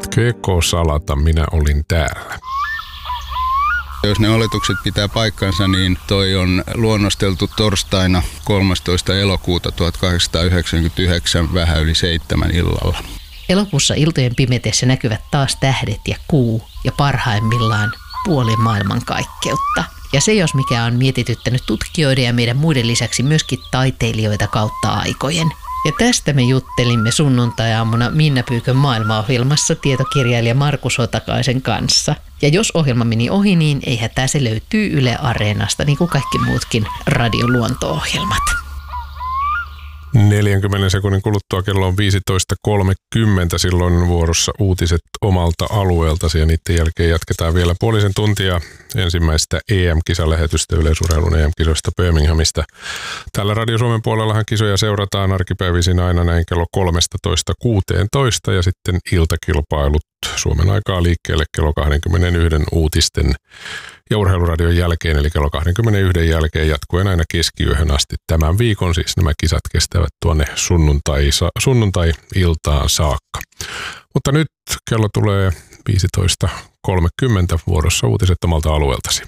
Keko Salata, minä olin täällä. Jos ne oletukset pitää paikkansa, niin toi on luonnosteltu torstaina 13. elokuuta 1899 vähän yli 7 illalla. Elokuussa iltojen pimetessä näkyvät taas tähdet ja kuu ja parhaimmillaan puoli maailmankaikkeutta. Ja se jos mikä on mietityttänyt tutkijoiden ja meidän muiden lisäksi myöskin taiteilijoita kautta aikojen. Ja tästä me juttelimme sunnuntai-aamuna Minna Pyykön maailmaohjelmassa tietokirjailija Markus Otakaisen kanssa. Ja jos ohjelma meni ohi, niin ei hätää, se löytyy Yle Areenasta, niin kuin kaikki muutkin radioluonto-ohjelmat. 40 sekunnin kuluttua kello on 15.30, silloin vuorossa uutiset omalta alueeltasi ja niiden jälkeen jatketaan vielä puolisen tuntia ensimmäistä EM-kisalähetystä yleisurheilun EM-kisoista Birminghamista. Täällä Radio Suomen puolellahan kisoja seurataan arkipäivisin aina näin kello 13-16 ja sitten iltakilpailut Suomen aikaa liikkeelle kello 21 uutisten ja urheiluradion jälkeen, eli kello 21 jälkeen jatkuen aina keskiyöhön asti. Tämän viikon siis nämä kisat kestävät tuonne sunnuntai-iltaan saakka. Mutta nyt kello tulee 15.30 vuorossa uutiset omalta alueeltasi.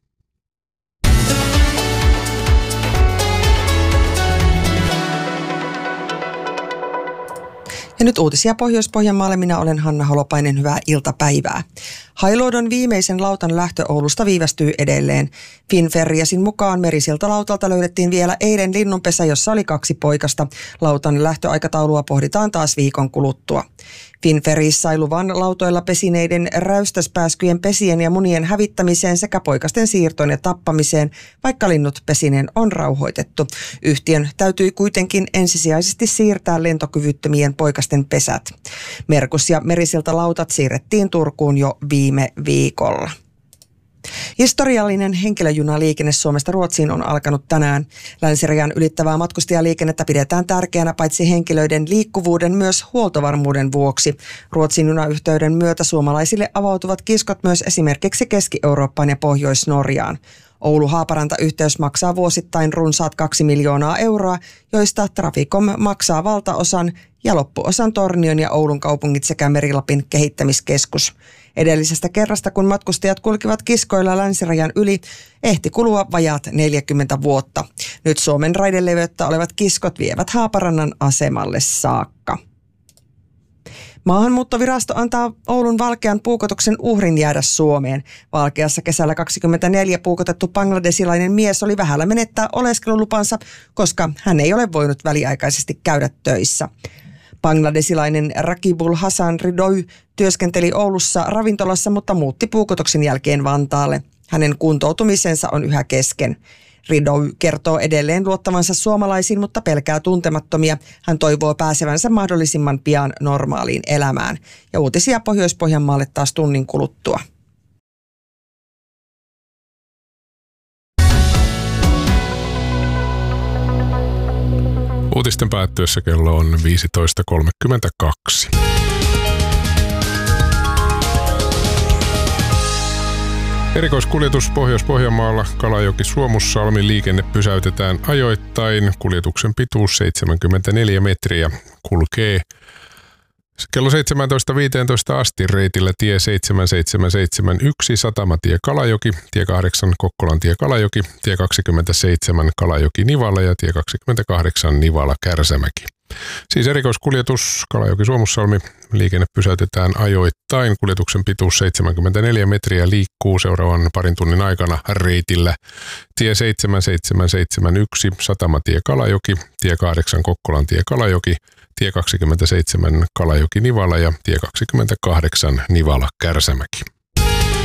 Ja nyt uutisia Pohjois-Pohjanmaalle. Minä olen Hanna Holopainen. Hyvää iltapäivää. Hailuodon viimeisen lautan lähtö Oulusta viivästyy edelleen. Finferriasin mukaan Merisiltalautalta löydettiin vielä eilen linnunpesä, jossa oli 2 poikasta. Lautan lähtöaikataulua pohditaan taas viikon kuluttua. Finferris sai luvan lautoilla pesineiden räystäspääskyjen pesien ja munien hävittämiseen sekä poikasten siirtoon ja tappamiseen, vaikka linnut pesineen on rauhoitettu. Yhtiön täytyi kuitenkin ensisijaisesti siirtää lentokyvyttömien poikasten pesät. Merkus ja Merisiltalautat siirrettiin Turkuun jo viime viikolla. Historiallinen henkilöjunaliikenne Suomesta Ruotsiin on alkanut tänään. Länsirajan ylittävää matkustajaliikennettä pidetään tärkeänä paitsi henkilöiden liikkuvuuden myös huoltovarmuuden vuoksi. Ruotsin junayhteyden myötä suomalaisille avautuvat kiskot myös esimerkiksi Keski-Eurooppaan ja Pohjois-Norjaan. Oulu-Haaparanta-yhteys maksaa vuosittain runsaat 2 miljoonaa euroa, joista Traficom maksaa valtaosan ja loppuosan Tornion ja Oulun kaupungit sekä Meri-Lapin kehittämiskeskus. Edellisestä kerrasta, kun matkustajat kulkivat kiskoilla länsirajan yli, ehti kulua vajaat 40 vuotta. Nyt Suomen raideleveyttä olevat kiskot vievät Haaparannan asemalle saakka. Maahanmuuttovirasto antaa Oulun Valkean puukotuksen uhrin jäädä Suomeen. Valkeassa kesällä 24 puukotettu bangladesilainen mies oli vähällä menettää oleskelulupansa, koska hän ei ole voinut väliaikaisesti käydä töissä. Bangladesilainen Rakibul Hasan Ridoi työskenteli Oulussa ravintolassa, mutta muutti puukotuksen jälkeen Vantaalle. Hänen kuntoutumisensa on yhä kesken. Ridoi kertoo edelleen luottavansa suomalaisiin, mutta pelkää tuntemattomia. Hän toivoo pääsevänsä mahdollisimman pian normaaliin elämään. Ja uutisia Pohjois-Pohjanmaalle taas tunnin kuluttua. Uutisten päättyessä kello on 15.32. Erikoiskuljetus Pohjois-Pohjanmaalla Kalajoki-Suomussalmi liikenne pysäytetään ajoittain. Kuljetuksen pituus 74 metriä kulkee kello 17.15 asti reitillä tie 7771 Satamatie Kalajoki, tie 8 Kokkolantie Kalajoki, tie 27 Kalajoki-Nivala ja tie 28 Nivala-Kärsämäki. Siis erikoiskuljetus Kalajoki-Suomussalmi liikenne pysäytetään ajoittain. Kuljetuksen pituus 74 metriä liikkuu seuraavan parin tunnin aikana reitillä tie 7771 Satamatie Kalajoki, tie 8 Kokkolantie Kalajoki, tie 27 Kalajoki-Nivala ja tie 28 Nivala-Kärsämäki.